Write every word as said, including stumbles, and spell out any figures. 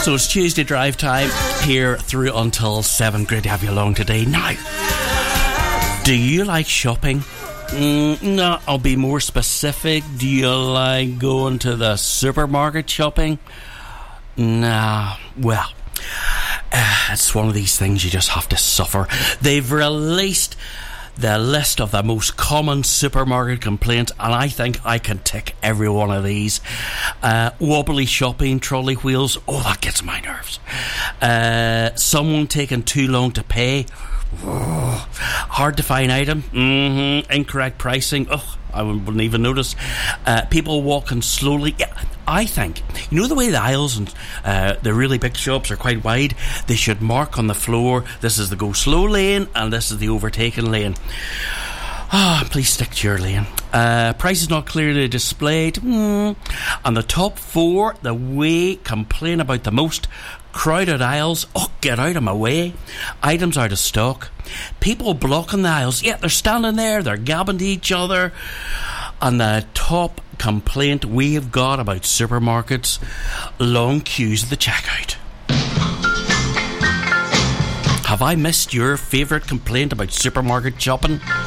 So it's Tuesday drive time here through until seven. Great to have you along today. Now, do you like shopping? Mm, no, I'll be more specific. Do you like going to the supermarket shopping? Nah, well, uh, it's one of these things you just have to suffer. They've released the list of the most common supermarket complaints, and I think I can tick every one of these. Uh, wobbly shopping trolley wheels, oh, that gets my nerves. Uh, someone taking too long to pay, oh, hard to find item, mm-hmm. Incorrect pricing, oh, I wouldn't even notice. Uh, people walking slowly. Yeah, I think, you know the way the aisles and uh, the really big shops are quite wide? They should mark on the floor, this is the go slow lane and this is the overtaken lane. Ah, oh, please stick to your lane. Uh, prices not clearly displayed. Mm. And the top four, the way complain about the most crowded aisles. Oh, get out of my way. Items out of stock. People blocking the aisles. Yeah, they're standing there, they're gabbing to each other. And the top complaint we've got about supermarkets, long queues at the checkout. Have I missed your favourite complaint about supermarket shopping?